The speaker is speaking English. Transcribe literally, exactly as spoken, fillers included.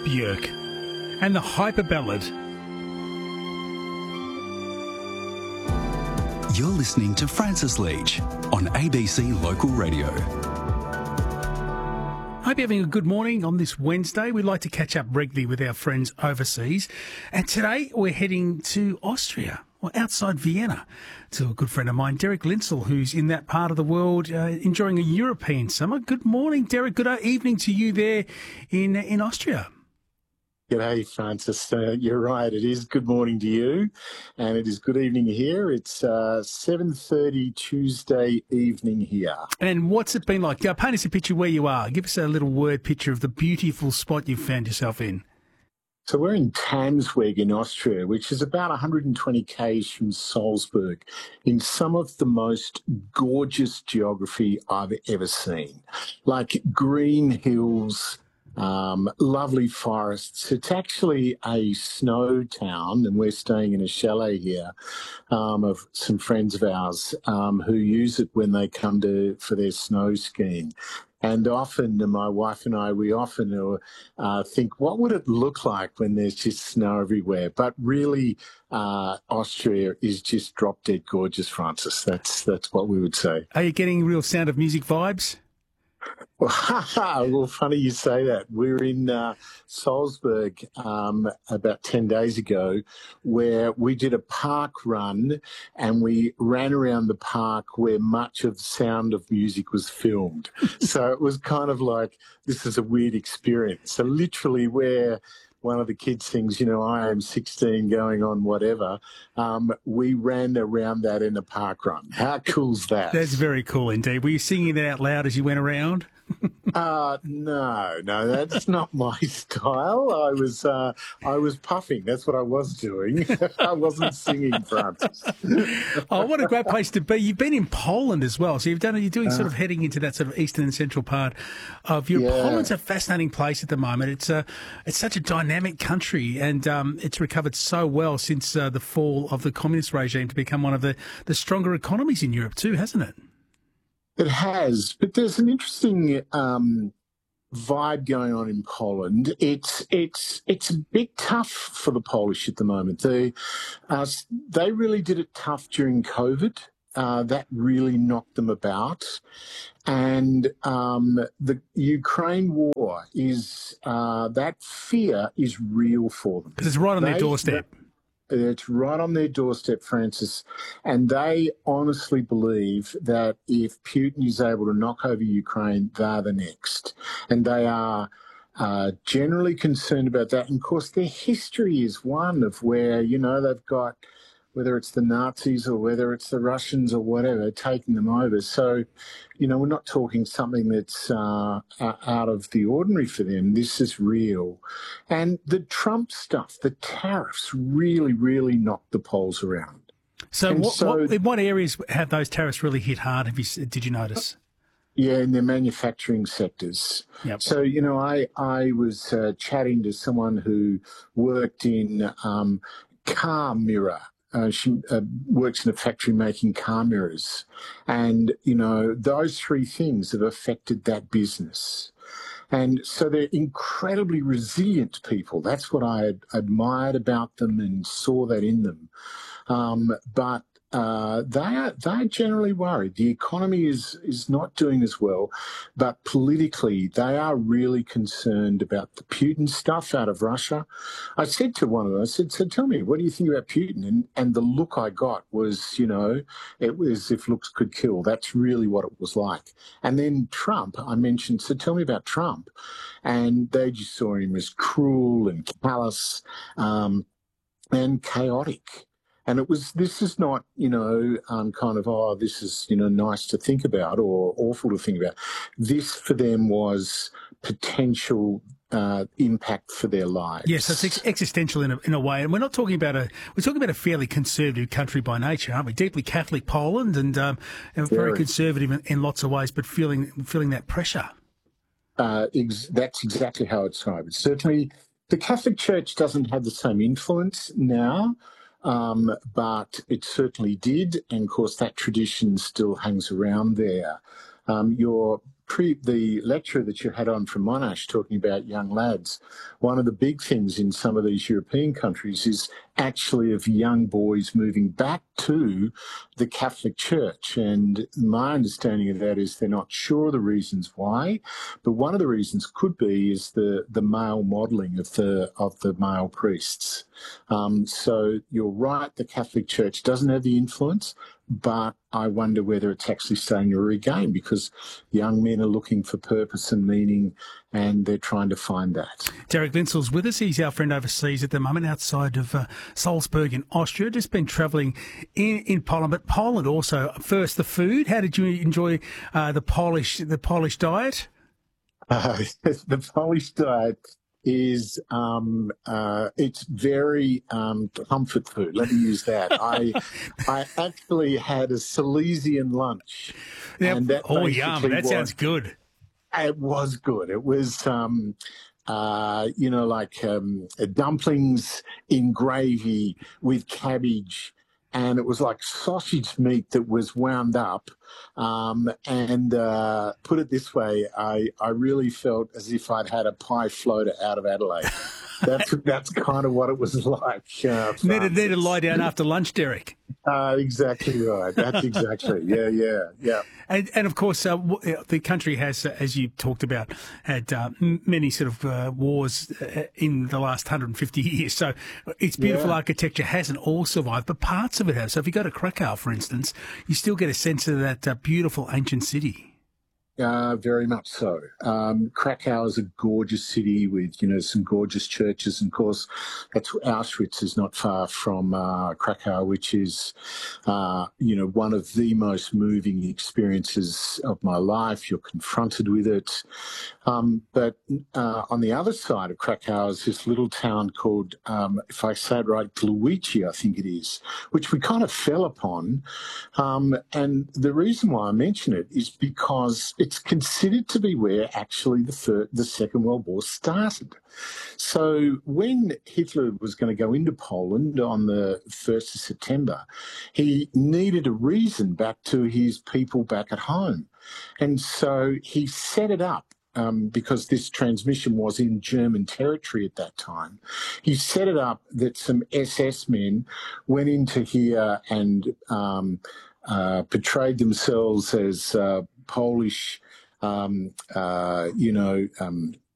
Björk and the Hyper Ballad. You're listening to Francis Leach on A B C Local Radio. Hope you're having a good morning on this Wednesday. We like to catch up regularly with our friends overseas. And today we're heading to Austria, or outside Vienna, to a good friend of mine, Derek Lindsell, who's in that part of the world uh, enjoying a European summer. Good morning, Derek. Good evening to you there in, in Austria. G'day, Francis. Uh, you're right. It is good morning to you, and it is good evening here. It's uh, seven thirty Tuesday evening here. And what's it been like? Uh, paint us a picture where you are. Give us a little word picture of the beautiful spot you've found yourself in. So we're in Tannzweg in Austria, which is about one hundred twenty kays from Salzburg, in some of the most gorgeous geography I've ever seen. Like green hills, Um, lovely forests. It's actually a snow town, and we're staying in a chalet here um, of some friends of ours um, who use it when they come to for their snow skiing. And often, my wife and I, we often uh, think, what would it look like when there's just snow everywhere? But really, uh, Austria is just drop dead gorgeous, Francis. That's that's what we would say. Are you getting real Sound of Music vibes? Well, funny you say that. We were in uh, Salzburg um, about ten days ago, where we did a park run, and we ran around the park where much of Sound of Music was filmed. So it was kind of like, this is a weird experience. So literally where one of the kids sings, you know, I am sixteen going on whatever, um, we ran around that in a park run. How cool's that? That's very cool indeed. Were you singing it out loud as you went around? uh, no, no, that's not my style. I was uh, I was puffing. That's what I was doing. I wasn't singing, Francis. Oh, what a great place to be. You've been in Poland as well. So you've done, you're doing sort of heading into that sort of eastern and central part of Europe. Yeah. Poland's a fascinating place at the moment. It's a, it's such a dynamic country, and um, it's recovered so well since uh, the fall of the communist regime to become one of the, the stronger economies in Europe too, hasn't it? It has, but there's an interesting um, vibe going on in Poland. It's it's it's a bit tough for the Polish at the moment. They uh, they really did it tough during COVID. Uh, that really knocked them about, and um, the Ukraine war is uh, that fear is real for them Because it's right on they, their doorstep. It's right on their doorstep, Francis, and they honestly believe that if Putin is able to knock over Ukraine, they're the next. And they are uh, generally concerned about that. And, of course, their history is one of where, you know, they've got, whether it's the Nazis or whether it's the Russians or whatever, taking them over. So, you know, we're not talking something that's uh, out of the ordinary for them. This is real. And the Trump stuff, the tariffs really, really knocked the Poles around. So, And what, so what, in what areas have those tariffs really hit hard? Have you, did you notice? Yeah, in the manufacturing sectors. Yep. So, you know, I, I was uh, chatting to someone who worked in um, car mirror. Uh, she uh, works in a factory making car mirrors. And, you know, those three things have affected that business. And so they're incredibly resilient people. That's what I ad- admired about them and saw that in them. Um, but uh, they are they're generally worried. The economy is is not doing as well, but politically they are really concerned about the Putin stuff out of Russia. I said to one of them, I said, "So tell me, what do you think about Putin?" And and the look I got was, you know, it was as if looks could kill. That's really what it was like. And then Trump, I mentioned, so tell me about Trump, and they just saw him as cruel and callous um, and chaotic. And it was, this is not, you know, um, kind of, oh, this is, you know, nice to think about or awful to think about. This for them was potential uh, impact for their lives. Yes, so it's ex- existential in a, in a way. And we're not talking about a, we're talking about a fairly conservative country by nature, aren't we? Deeply Catholic Poland and, um, and very, very conservative in, in lots of ways, but feeling feeling that pressure. Uh, ex- that's exactly how it's described. Certainly, the Catholic Church doesn't have the same influence now. Um, but it certainly did, and of course that tradition still hangs around there. Um, your pre the lecturer that you had on from Monash talking about young lads, one of the big things in some of these European countries is actually of young boys moving back to the Catholic Church. And my understanding of that is they're not sure the reasons why, but one of the reasons could be is the, the male modelling of the of the male priests. Um, so you're right, the Catholic Church doesn't have the influence, but I wonder whether it's actually starting to regain, because young men are looking for purpose and meaning, and they're trying to find that. Derek Linsel's with us. He's our friend overseas at the moment, outside of uh, Salzburg in Austria. Just been travelling in, in Poland, but Poland also. First, the food. How did you enjoy uh, the Polish the Polish diet? Uh, the Polish diet is um, uh, it's very um, comfort food. Let me use that. I I actually had a Silesian lunch. Yep. And that oh, yum! That was, sounds good. It was good. It was, um, uh, you know, like um, dumplings in gravy with cabbage. And it was like sausage meat that was wound up. Um, and uh, put it this way, I, I really felt as if I'd had a pie floater out of Adelaide. That's that's kind of what it was like. Uh, Need to lie down after lunch, Derek. Uh, exactly right. That's exactly. Yeah, yeah, yeah. And, and of course, uh, the country has, uh, as you talked about, had uh, many sort of uh, wars in the last one hundred fifty years. So its beautiful yeah. architecture hasn't all survived, but parts of it have. So if you go to Krakow, for instance, you still get a sense of that uh, beautiful ancient city. Uh, very much so. Um, Krakow is a gorgeous city with, you know, some gorgeous churches. And of course, that's Auschwitz is not far from uh, Krakow, which is, uh, you know, one of the most moving experiences of my life. You're confronted with it. Um, but uh, on the other side of Krakow is this little town called, um, if I say it right, Gliwice, I think it is, which we kind of fell upon. Um, and the reason why I mention it is because it's considered to be where actually the third, the Second World War started. So when Hitler was going to go into Poland on the first of September, he needed a reason back to his people back at home. And so he set it up. Um, because this transmission was in German territory at that time, he set it up that some S S men went into here and um, uh, portrayed themselves as uh, Polish, um, uh, you know, um,